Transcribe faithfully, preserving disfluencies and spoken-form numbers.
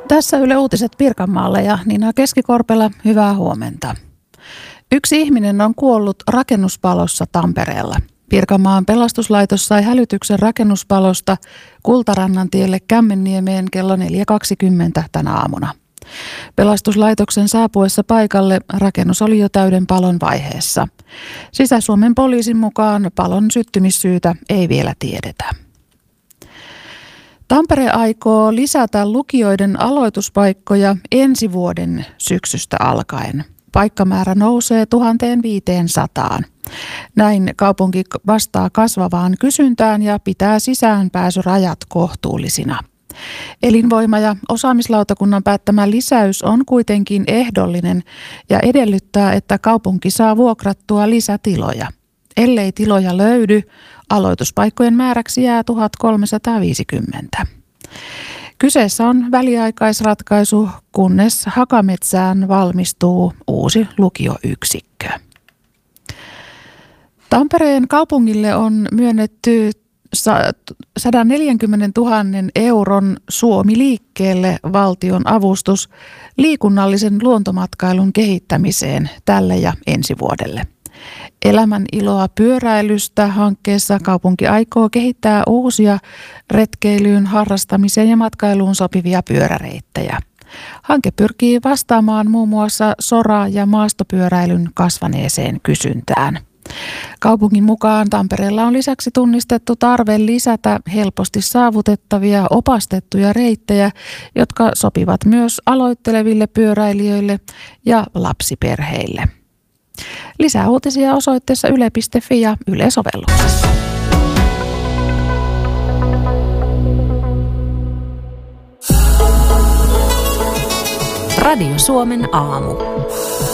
Tässä Yle Uutiset Pirkanmaalle ja Nina Keskikorpela, hyvää huomenta. Yksi ihminen on kuollut rakennuspalossa Tampereella. Pirkanmaan pelastuslaitos sai hälytyksen rakennuspalosta Kultarannan tielle Kämmenniemeen kello neljä kaksikymmentä tänä aamuna. Pelastuslaitoksen saapuessa paikalle rakennus oli jo täyden palon vaiheessa. Sisä-Suomen poliisin mukaan palon syttymissyytä ei vielä tiedetä. Tampere aikoo lisätä lukioiden aloituspaikkoja ensi vuoden syksystä alkaen. Paikkamäärä nousee tuhatviisisataa. Näin kaupunki vastaa kasvavaan kysyntään ja pitää sisäänpääsyrajat kohtuullisina. Elinvoima- ja osaamislautakunnan päättämä lisäys on kuitenkin ehdollinen ja edellyttää, että kaupunki saa vuokrattua lisätiloja. Ellei tiloja löydy, aloituspaikkojen määräksi jää tuhatkolmesataaviisikymmentä. Kyseessä on väliaikaisratkaisu, kunnes Hakametsään valmistuu uusi lukioyksikkö. Tampereen kaupungille on myönnetty sata neljäkymmentätuhatta euron Suomi liikkeelle valtion avustus liikunnallisen luontomatkailun kehittämiseen tälle ja ensi vuodelle. Elämän iloa pyöräilystä hankkeessa kaupunki aikoo kehittää uusia retkeilyyn, harrastamiseen ja matkailuun sopivia pyöräreittejä. Hanke pyrkii vastaamaan muun muassa sora- ja maastopyöräilyn kasvaneeseen kysyntään. Kaupungin mukaan Tampereella on lisäksi tunnistettu tarve lisätä helposti saavutettavia opastettuja reittejä, jotka sopivat myös aloitteleville pyöräilijöille ja lapsiperheille. Lisää uutisia osoitteessa yle piste fi ja Yle-sovelluksessa. Radio Suomen aamu.